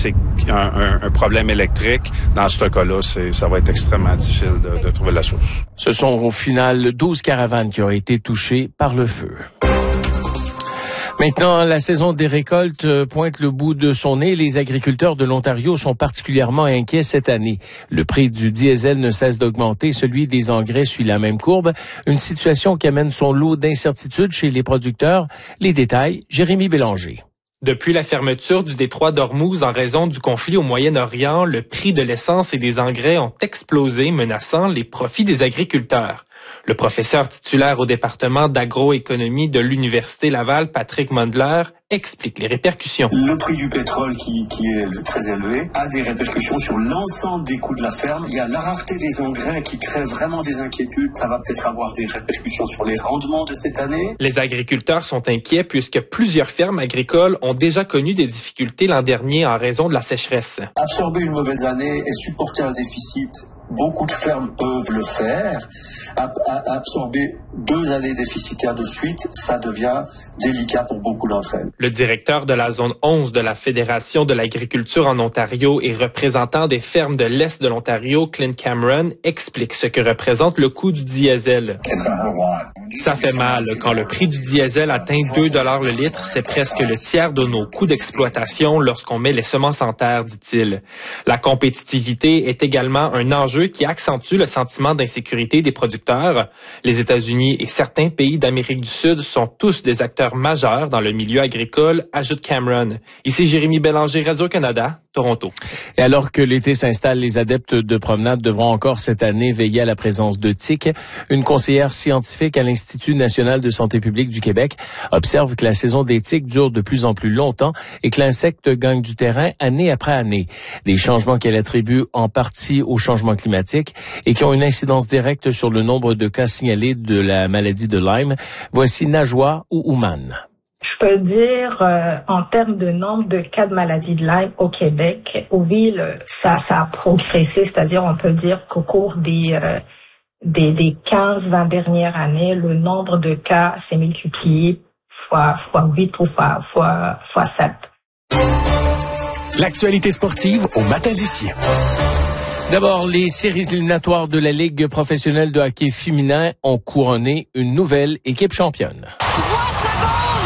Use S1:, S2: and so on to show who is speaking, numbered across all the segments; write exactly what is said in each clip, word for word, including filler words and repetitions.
S1: c'est un, un, un problème électrique, dans ce cas-là, c'est, ça va être extrêmement difficile de, de trouver la source.
S2: Ce sont au final douze caravanes qui ont été touchées par le feu. Maintenant, la saison des récoltes pointe le bout de son nez. Les agriculteurs de l'Ontario sont particulièrement inquiets cette année. Le prix du diesel ne cesse d'augmenter. Celui des engrais suit la même courbe. Une situation qui amène son lot d'incertitudes chez les producteurs. Les détails, Jérémy Bélanger.
S3: Depuis la fermeture du détroit d'Ormuz en raison du conflit au Moyen-Orient, le prix de l'essence et des engrais ont explosé, menaçant les profits des agriculteurs. Le professeur titulaire au département d'agroéconomie de l'Université Laval, Patrick Mundler, explique les répercussions.
S4: Le prix du pétrole qui, qui est très élevé a des répercussions sur l'ensemble des coûts de la ferme. Il y a la rareté des engrais qui crée vraiment des inquiétudes. Ça va peut-être avoir des répercussions sur les rendements de cette année.
S3: Les agriculteurs sont inquiets puisque plusieurs fermes agricoles ont déjà connu des difficultés l'an dernier en raison de la sécheresse.
S4: Absorber une mauvaise année et supporter un déficit, beaucoup de fermes peuvent le faire. Absorber deux années déficitaires de suite, ça devient délicat pour beaucoup d'entre elles.
S3: Le directeur de la zone onze de la Fédération de l'agriculture en Ontario et représentant des fermes de l'Est de l'Ontario, Clint Cameron, explique ce que représente le coût du diesel. Ça fait mal. Quand le prix du diesel atteint deux dollars le litre, c'est presque le tiers de nos coûts d'exploitation lorsqu'on met les semences en terre, dit-il. La compétitivité est également un enjeu qui accentue le sentiment d'insécurité des producteurs. Les États-Unis et certains pays d'Amérique du Sud sont tous des acteurs majeurs dans le milieu agricole, ajoute Cameron. Ici Jérémy Bélanger, Radio-Canada, Toronto.
S2: Et alors que l'été s'installe, les adeptes de promenade devront encore cette année veiller à la présence de tiques. Une conseillère scientifique à l'Institut national de santé publique du Québec observe que la saison des tiques dure de plus en plus longtemps et que l'insecte gagne du terrain année après année. Des changements qu'elle attribue en partie au changement climatique et qui ont une incidence directe sur le nombre de cas signalés de la maladie de Lyme. Voici Najwa Ouman.
S5: Je peux dire, euh, en termes de nombre de cas de maladie de Lyme au Québec, au ville, ça, ça a progressé. C'est-à-dire, on peut dire qu'au cours des, euh, des, des quinze vingt dernières années, le nombre de cas s'est multiplié fois, fois huit ou fois, fois, fois sept.
S6: L'actualité sportive au matin d'ici.
S2: D'abord, les séries éliminatoires de la Ligue professionnelle de hockey féminin ont couronné une nouvelle équipe championne.
S7: Trois secondes!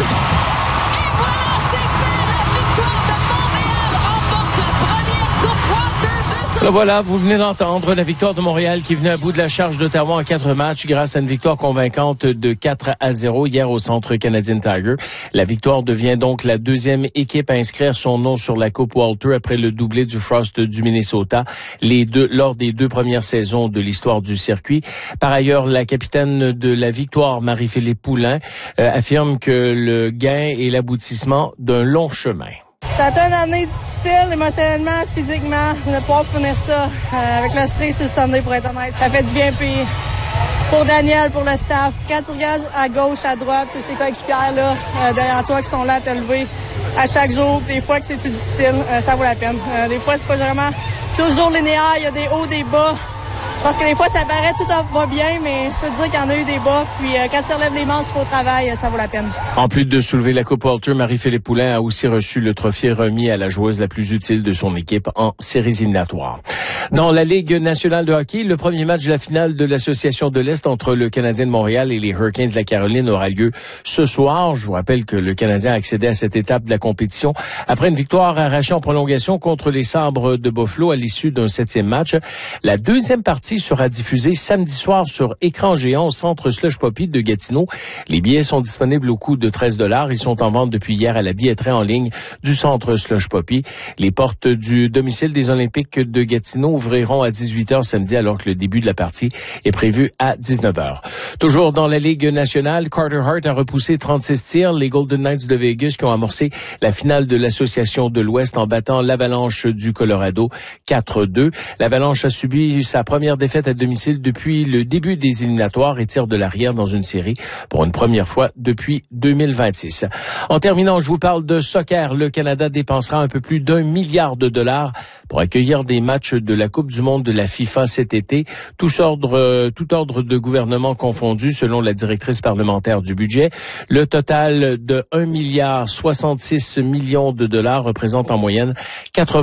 S7: Et voilà, c'est fait! La victoire de Montréal remporte la première Coupe Walter de son...
S2: Voilà, vous venez d'entendre la victoire de Montréal qui venait à bout de la charge d'Ottawa en quatre matchs grâce à une victoire convaincante de quatre à zéro hier au Centre Canadian Tiger. La victoire devient donc la deuxième équipe à inscrire son nom sur la Coupe Walter après le doublé du Frost du Minnesota, les deux, lors des deux premières saisons de l'histoire du circuit. Par ailleurs, la capitaine de la victoire, Marie-Philippe Poulin, euh, affirme que le gain est l'aboutissement d'un long chemin.
S8: Ça a été une année difficile, émotionnellement, physiquement, de pouvoir finir ça euh, avec la cerise sur le Sunday, pour être honnête. Ça fait du bien, puis pour Daniel, pour le staff. Quand tu regardes à gauche, à droite, ces coéquipières là, euh, derrière toi qui sont là à te lever à chaque jour, des fois que c'est plus difficile, euh, ça vaut la peine. Euh, des fois, c'est pas vraiment toujours linéaire, il y a des hauts, des bas. Je pense que des fois, ça paraît tout va bien, mais je peux te dire qu'il y en a eu des bas. Puis euh, quand tu relèves les manches au travail, ça vaut la peine.
S2: En plus de soulever la Coupe Walter, Marie-Philippe Poulin a aussi reçu le trophée remis à la joueuse la plus utile de son équipe en séries éliminatoires. Dans la Ligue nationale de hockey, le premier match de la finale de l'Association de l'Est entre le Canadien de Montréal et les Hurricanes de la Caroline aura lieu ce soir. Je vous rappelle que le Canadien a accédé à cette étape de la compétition après une victoire arrachée en prolongation contre les Sabres de Buffalo à l'issue d'un septième match. La deuxième partie sera diffusée samedi soir sur écran géant au centre Slush Poppy de Gatineau. Les billets sont disponibles au coût de treize dollars. Ils sont en vente depuis hier à la billetterie en ligne du centre Slush Poppy. Les portes du domicile des Olympiques de Gatineau ouvriront à dix-huit heures samedi alors que le début de la partie est prévu à dix-neuf heures. Toujours dans la Ligue nationale, Carter Hart a repoussé trente-six tirs. Les Golden Knights de Vegas qui ont amorcé la finale de l'Association de l'Ouest en battant l'Avalanche du Colorado quatre deux. L'Avalanche a subi sa première défaite à domicile depuis le début des éliminatoires et tire de l'arrière dans une série pour une première fois depuis deux mille vingt-six. En terminant, je vous parle de soccer. Le Canada dépensera un peu plus d'un milliard de dollars pour accueillir des matchs de la Coupe du monde de la FIFA cet été. Tous ordres, tout ordre de gouvernement confondu selon la directrice parlementaire du budget. Le total de un milliard soixante-six millions de dollars représente en moyenne quatre-vingts